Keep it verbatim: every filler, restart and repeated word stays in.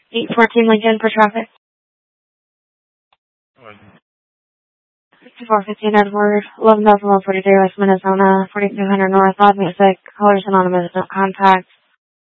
eight fourteen Lincoln for traffic. sixty-four fifteen Edward, eleven thousand one forty-three West Minnesota, forty-two hundred North, Odd Music, Colors Anonymous, no contact.